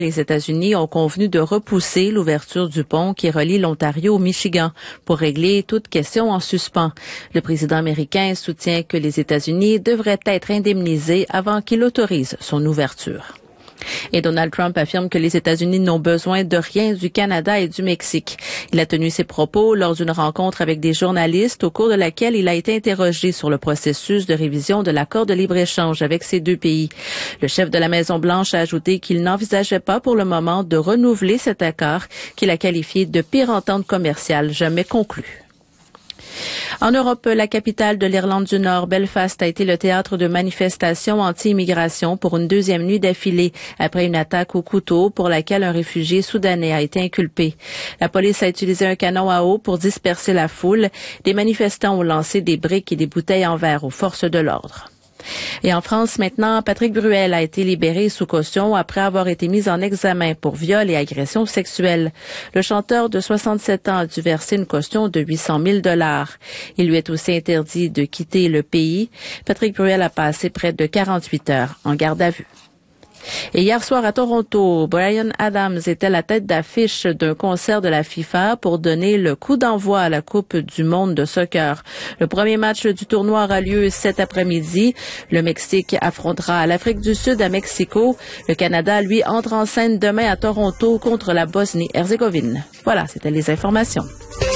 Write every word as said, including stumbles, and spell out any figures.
Les États-Unis ont convenu de repousser l'ouverture du pont qui relie l'Ontario au Michigan pour régler toute question en suspens. Le président américain soutient que les États-Unis devraient être indemnisés avant qu'il autorise son ouverture. Et Donald Trump affirme que les États-Unis n'ont besoin de rien du Canada et du Mexique. Il a tenu ses propos lors d'une rencontre avec des journalistes au cours de laquelle il a été interrogé sur le processus de révision de l'accord de libre-échange avec ces deux pays. Le chef de la Maison-Blanche a ajouté qu'il n'envisageait pas pour le moment de renouveler cet accord qu'il a qualifié de pire entente commerciale jamais conclue. En Europe, la capitale de l'Irlande du Nord, Belfast, a été le théâtre de manifestations anti-immigration pour une deuxième nuit d'affilée après une attaque au couteau pour laquelle un réfugié soudanais a été inculpé. La police a utilisé un canon à eau pour disperser la foule. Des manifestants ont lancé des briques et des bouteilles en verre aux forces de l'ordre. Et en France, maintenant, Patrick Bruel a été libéré sous caution après avoir été mis en examen pour viol et agression sexuelle. Le chanteur de soixante-sept ans a dû verser une caution de huit cent mille dollars. Il lui est aussi interdit de quitter le pays. Patrick Bruel a passé près de quarante-huit heures en garde à vue. Et hier soir à Toronto, Bryan Adams était la tête d'affiche d'un concert de la FIFA pour donner le coup d'envoi à la Coupe du monde de soccer. Le premier match du tournoi aura lieu cet après-midi. Le Mexique affrontera l'Afrique du Sud à Mexico. Le Canada, lui, entre en scène demain à Toronto contre la Bosnie-Herzégovine. Voilà, c'était les informations.